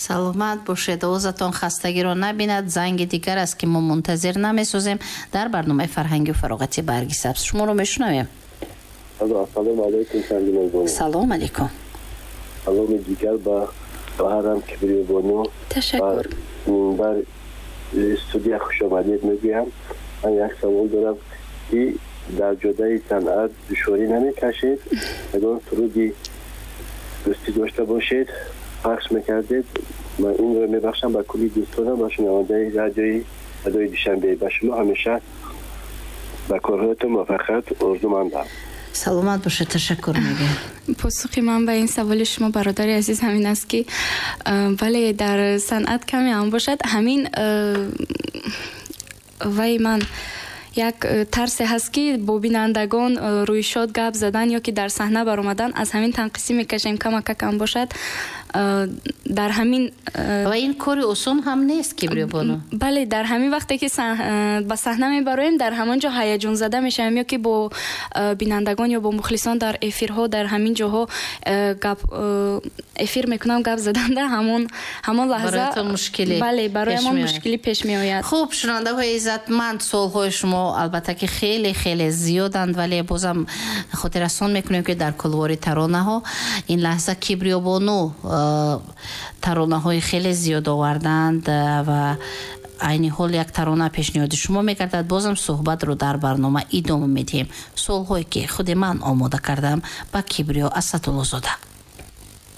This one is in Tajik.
саломат бошед, овозатон хастагиро набинад. занги дигар аст ки мо мунтазир намесозем дар барномаи фарҳангию фароғати барги сабз. шуморо мешунавем. ассалому алайкум. салом алейкум. саломи дигар ба ҳарам кибриёбону. ташаккур. бар студия хушомадед мегӯям. ман як савол дорам ки дар ҷодаи санъат душворӣ намекашед? ягон суруди дӯстӣ дошта бошед, пахш мекардед? ман инро мебахшам ба кулли дӯстонам ба шунавандаи радиои садои душанбе. ба шумо ҳамеша ба корҳоятон муваффақият орзумандам. саломат бошед. ташаккур мегӯям. посухи ман ба ин саволи шумо бародари азиз ҳамин аст ки бале дар санъат каме ҳам бошад ҳамин вай ман як тарсе ҳаст ки бо бинандагон рӯйшод гап задан ё ки дар саҳна баромадан аз ҳамин танқисӣ мекашем камака кам бошад. дар ҳамин ва ин кори осон ҳам нест кибриёбону. бале дар ҳамин вақте ки ба саҳна мебароем дар ҳамон ҷо ҳаяҷон зада мешавем ё ки бо бинандагон ё бо мухлисон дар эфирҳо дар ҳамин ҷоҳо гап эфир мекунам гап заданда ҳамон лаҳза бале бароямон мушкилӣ пеш меояд. хуб, шунавандаҳои иззатманд, суолҳои шумо албатта ки хеле хеле зиёданд, вале бозам хотиррасон мекунем ки дар кулвори таронаҳо ин лаҳза кибриёбону таронаҳои хеле зиёд оварданд ва айни ҳол як тарона пешниҳоди шумо мегардад. бозам суҳбатро дар барнома идома медиҳем. суолҳое ки худи ман омода кардам ба Кибриё Асадуллозода.